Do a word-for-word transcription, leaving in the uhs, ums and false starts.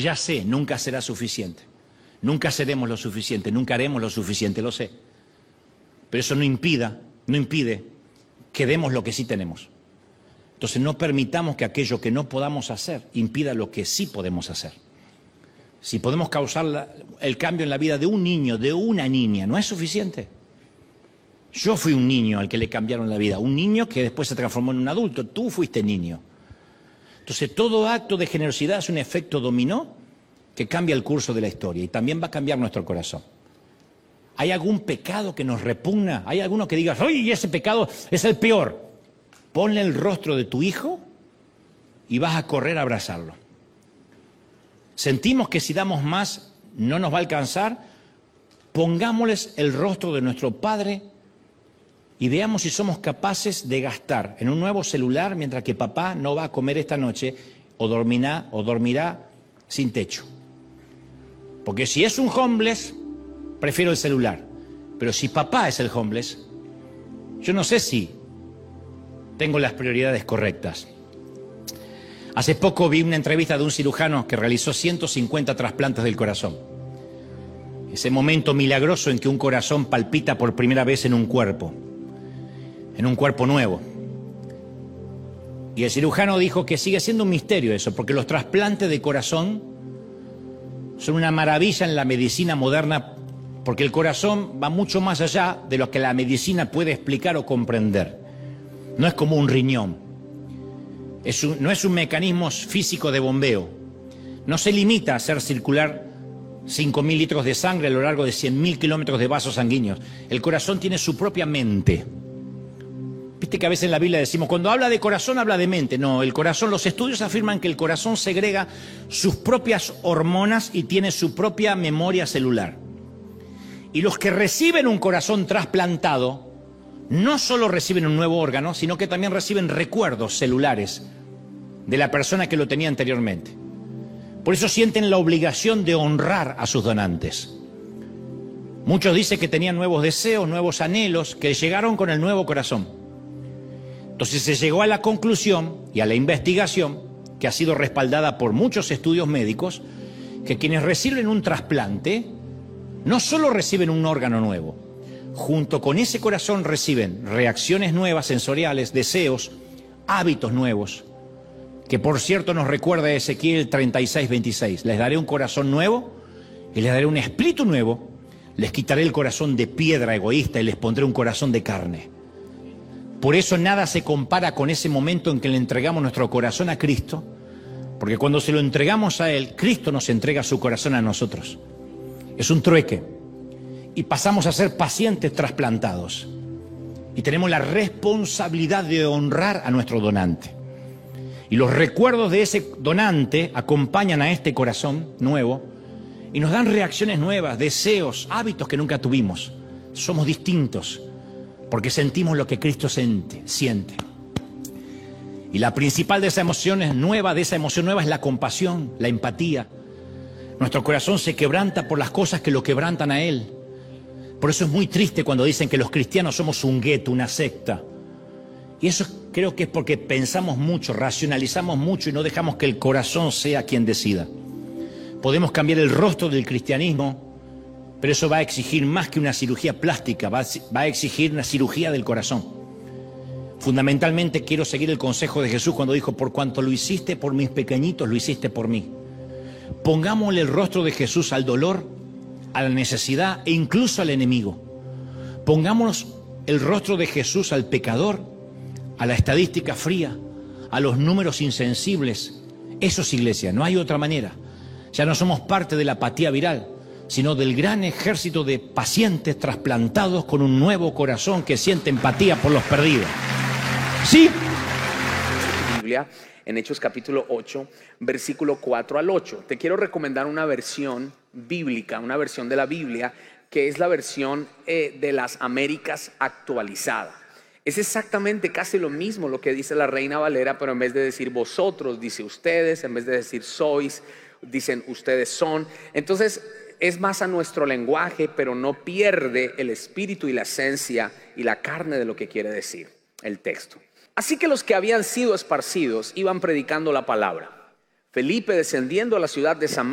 Ya sé, nunca será suficiente. Nunca seremos lo suficiente, nunca haremos lo suficiente, lo sé. Pero eso no impida, no impide que demos lo que sí tenemos. Entonces no permitamos que aquello que no podamos hacer impida lo que sí podemos hacer. Si podemos causar la, el cambio en la vida de un niño, de una niña, ¿no es suficiente? Yo fui un niño al que le cambiaron la vida, un niño que después se transformó en un adulto, tú fuiste niño. Entonces todo acto de generosidad es un efecto dominó que cambia el curso de la historia y también va a cambiar nuestro corazón. ¿Hay algún pecado que nos repugna? ¿Hay alguno que diga, ¡ay, ese pecado es el peor! Ponle el rostro de tu hijo y vas a correr a abrazarlo. Sentimos que si damos más no nos va a alcanzar, pongámosles el rostro de nuestro Padre y veamos si somos capaces de gastar en un nuevo celular mientras que papá no va a comer esta noche o dormirá, o dormirá sin techo. Porque si es un homeless, prefiero el celular. Pero si papá es el homeless, yo no sé si tengo las prioridades correctas. Hace poco vi una entrevista de un cirujano que realizó ciento cincuenta trasplantes del corazón. Ese momento milagroso en que un corazón palpita por primera vez en un cuerpo, en un cuerpo nuevo. Y el cirujano dijo que sigue siendo un misterio eso, porque los trasplantes de corazón son una maravilla en la medicina moderna, porque el corazón va mucho más allá de lo que la medicina puede explicar o comprender. No es como un riñón, es un, no es un mecanismo físico de bombeo, no se limita a hacer circular cinco mil litros de sangre a lo largo de cien mil kilómetros de vasos sanguíneos. El corazón tiene su propia mente. Viste que a veces en la Biblia decimos, cuando habla de corazón, habla de mente. No, el corazón, los estudios afirman que el corazón segrega sus propias hormonas y tiene su propia memoria celular. Y los que reciben un corazón trasplantado, no solo reciben un nuevo órgano, sino que también reciben recuerdos celulares de la persona que lo tenía anteriormente. Por eso sienten la obligación de honrar a sus donantes. Muchos dicen que tenían nuevos deseos, nuevos anhelos, que llegaron con el nuevo corazón. Entonces se llegó a la conclusión y a la investigación, que ha sido respaldada por muchos estudios médicos, que quienes reciben un trasplante no solo reciben un órgano nuevo, junto con ese corazón reciben reacciones nuevas sensoriales, deseos, hábitos nuevos, que por cierto nos recuerda a Ezequiel treinta y seis, veintiséis. Les daré un corazón nuevo y les daré un espíritu nuevo, les quitaré el corazón de piedra egoísta y les pondré un corazón de carne. Por eso nada se compara con ese momento en que le entregamos nuestro corazón a Cristo, porque cuando se lo entregamos a Él, Cristo nos entrega su corazón a nosotros. Es un trueque. Y pasamos a ser pacientes trasplantados. Y tenemos la responsabilidad de honrar a nuestro donante. Y los recuerdos de ese donante acompañan a este corazón nuevo y nos dan reacciones nuevas, deseos, hábitos que nunca tuvimos. Somos distintos. Porque sentimos lo que Cristo siente, siente. Y la principal de esas emociones nueva, de esa emoción nueva es la compasión, la empatía. Nuestro corazón se quebranta por las cosas que lo quebrantan a Él. Por eso es muy triste cuando dicen que los cristianos somos un gueto, una secta. Y eso creo que es porque pensamos mucho, racionalizamos mucho y no dejamos que el corazón sea quien decida. Podemos cambiar el rostro del cristianismo, pero eso va a exigir más que una cirugía plástica, va a, va a exigir una cirugía del corazón. Fundamentalmente quiero seguir el consejo de Jesús cuando dijo, por cuanto lo hiciste por mis pequeñitos, lo hiciste por mí. Pongámosle el rostro de Jesús al dolor, a la necesidad e incluso al enemigo. Pongámonos el rostro de Jesús al pecador, a la estadística fría, a los números insensibles. Eso es iglesia, no hay otra manera. Ya no somos parte de la apatía viral, sino del gran ejército de pacientes trasplantados con un nuevo corazón que siente empatía por los perdidos. ¿Sí? Biblia, en Hechos capítulo ocho, versículo cuatro al ocho. Te quiero recomendar una versión bíblica, una versión de la Biblia, que es la versión eh, de las Américas actualizada. Es exactamente casi lo mismo lo que dice la Reina Valera, pero en vez de decir vosotros, dice ustedes, en vez de decir sois, dicen ustedes son. Entonces es más a nuestro lenguaje, pero no pierde el espíritu y la esencia y la carne de lo que quiere decir el texto. Así que los que habían sido esparcidos iban predicando la palabra. Felipe, descendiendo a la ciudad de Samaria,